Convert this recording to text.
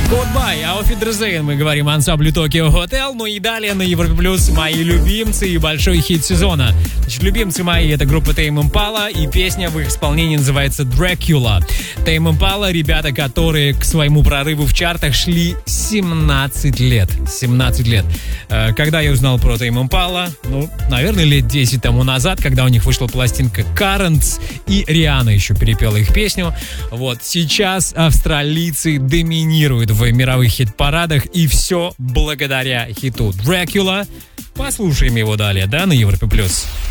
Goodbye, Auf Wiedersehen, мы говорим ансамблю Tokyo Hotel. Ну и далее на Европе Плюс мои любимцы и большой хит сезона. Значит, любимцы мои — это группа Tame Impala, и песня в их исполнении называется Dracula. Tame Impala — ребята, которые к своему прорыву в чартах шли 17 лет. 17 лет. Когда я узнал про Tame Impala, наверное, лет 10 тому назад, когда у них вышла пластинка Currents, и Риhanna еще перепела их песню. Вот, сейчас австралийцы доминируют в мировых хит-парадах, и все благодаря хиту Dracula. Послушаем его далее, да, на Европе+.